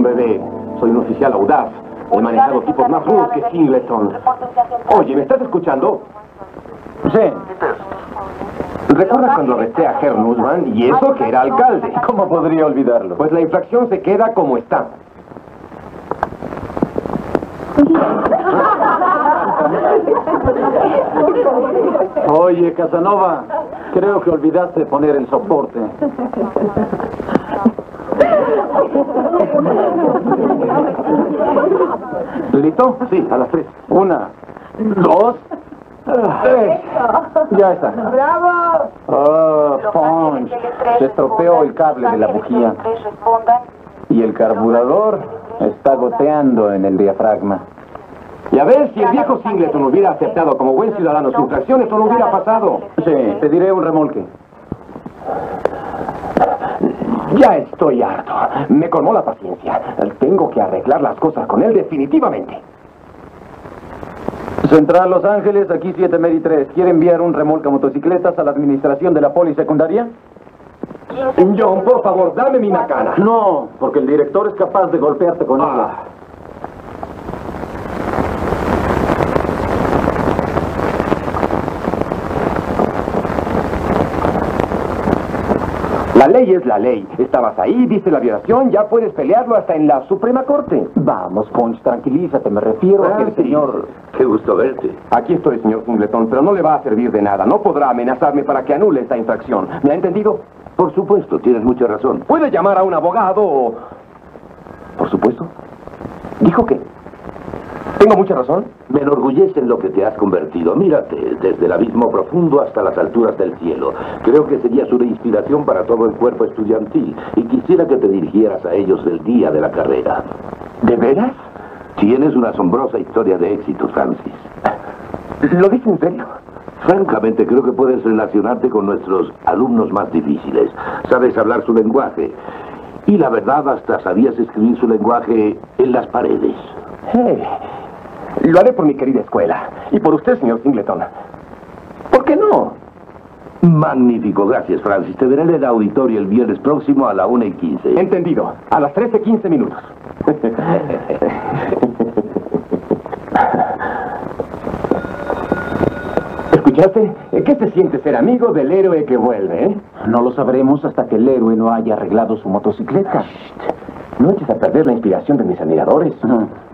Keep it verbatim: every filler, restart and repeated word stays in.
un bebé. Soy un oficial audaz. He manejado tipos más rudos que Singleton. Oye, ¿me estás escuchando? Sí. ¿Recuerdas cuando arresté a Herr Nussbaum y eso que era alcalde? ¿Cómo podría olvidarlo? Pues la infracción se queda como está. Oye, Casanova, creo que olvidaste poner el soporte. ¿Listo? Sí, a las tres. Una, dos, tres. Ya está. ¡Bravo! Oh, Punch. Se estropeó el cable de la bujía. Y el carburador está goteando en el diafragma. Y a ver, si el viejo Singleton hubiera aceptado como buen ciudadano su infracción, esto no hubiera pasado. Sí, pediré un remolque. Ya estoy harto. Me colmó la paciencia. Tengo que arreglar las cosas con él definitivamente. Central Los Ángeles, aquí siete Mary tres. ¿Quiere enviar un remolque a motocicletas a la administración de la polisecundaria? John, por favor, dame mi macana. No, porque el director es capaz de golpearte con ella. Ah. La ley es la ley. Estabas ahí, viste la violación, ya puedes pelearlo hasta en la Suprema Corte. Vamos, Punch, tranquilízate. Me refiero Ah, a que el sí. señor... Qué gusto verte. Aquí estoy, señor Singleton, pero no le va a servir de nada. No podrá amenazarme para que anule esta infracción. ¿Me ha entendido? Por supuesto, tienes mucha razón. Puede llamar a un abogado o... Por supuesto. ¿Dijo qué? ¿Tengo mucha razón? Me enorgullece en lo que te has convertido. Mírate, desde el abismo profundo hasta las alturas del cielo. Creo que serías una inspiración para todo el cuerpo estudiantil y quisiera que te dirigieras a ellos el día de la carrera. ¿De veras? Tienes una asombrosa historia de éxito, Francis. ¿Lo dice en serio? Francamente, creo que puedes relacionarte con nuestros alumnos más difíciles. Sabes hablar su lenguaje. Y la verdad, hasta sabías escribir su lenguaje en las paredes. Hey, lo haré por mi querida escuela. Y por usted, señor Singleton. ¿Por qué no? Magnífico, gracias, Francis. Te veré en el auditorio el viernes próximo a la una y quince. Entendido. A las trece quince minutos. ¿Escuchaste? ¿Qué se siente ser amigo del héroe que vuelve, eh? No lo sabremos hasta que el héroe no haya arreglado su motocicleta. No eches a perder la inspiración de mis admiradores. Ajá.